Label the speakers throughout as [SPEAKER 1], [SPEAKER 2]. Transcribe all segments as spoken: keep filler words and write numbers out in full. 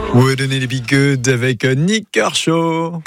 [SPEAKER 1] Wouldn't it be good avec Nick Kershaw.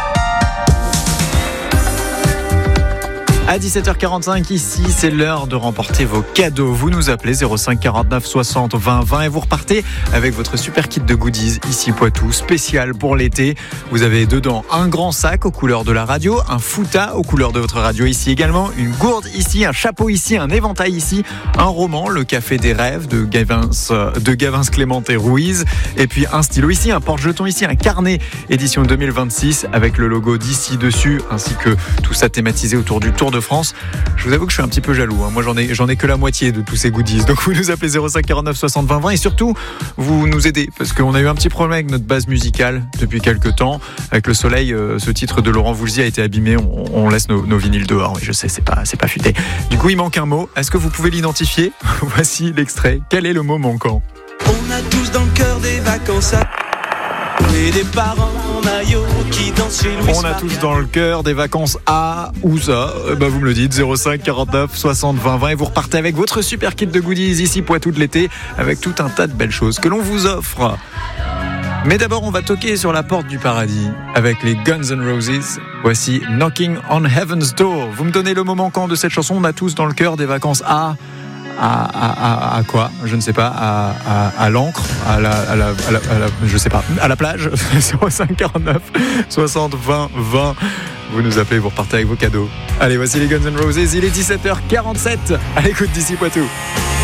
[SPEAKER 1] À dix-sept heures quarante-cinq ici, c'est l'heure de remporter vos cadeaux. Vous nous appelez zéro cinq quarante-neuf soixante vingt vingt et vous repartez avec votre super kit de goodies ici Poitou, spécial pour l'été. Vous avez dedans un grand sac aux couleurs de la radio, un fouta aux couleurs de votre radio ici également, une gourde ici, un chapeau ici, un éventail ici, un roman, Le Café des Rêves de Gavin, de Gavin Clément et Ruiz, et puis un stylo ici, un porte-jeton ici, un carnet édition deux mille vingt-six avec le logo d'ici dessus, ainsi que tout ça thématisé autour du Tour de France. Je vous avoue que je suis un petit peu jaloux, hein. Moi j'en ai, j'en ai que la moitié de tous ces goodies. Donc vous nous appelez zéro cinq quarante-neuf soixante vingt vingt et surtout vous nous aidez parce qu'on a eu un petit problème avec notre base musicale depuis quelques temps. Avec le soleil, euh, ce titre de Laurent Voulzy a été abîmé. On, on laisse nos, nos vinyles dehors. Oui, je sais, c'est pas, c'est pas futé. Du coup, il manque un mot. Est-ce que vous pouvez l'identifier? Voici l'extrait. Quel est le mot manquant?
[SPEAKER 2] On a tous dans le cœur des vacances à... et des parents en maillot qui dansent chez Louis.
[SPEAKER 1] On a tous dans le cœur des vacances à ou ça. Eh ben vous me le dites, zéro cinq quarante-neuf soixante vingt vingt et vous repartez avec votre super kit de goodies ici Poitou de l'été avec tout un tas de belles choses que l'on vous offre. Mais d'abord, on va toquer sur la porte du paradis avec les Guns N' Roses. Voici Knocking on Heaven's Door. Vous me donnez le mot manquant de cette chanson. On a tous dans le cœur des vacances à... À, à, à, à quoi? Je ne sais pas. À, à, à l'encre, à la, à, la, à, la, à la, je sais pas, à la plage. zéro cinq quarante-neuf soixante vingt vingt. Vous nous appelez, vous repartez avec vos cadeaux. Allez, voici les Guns N' Roses. Il est dix-sept heures quarante-sept. À l'écoute d'ici Poitou.